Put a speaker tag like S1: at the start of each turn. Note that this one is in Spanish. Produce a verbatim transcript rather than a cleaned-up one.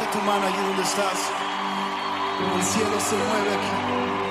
S1: tu mano allí donde estás. El cielo se mueve aquí.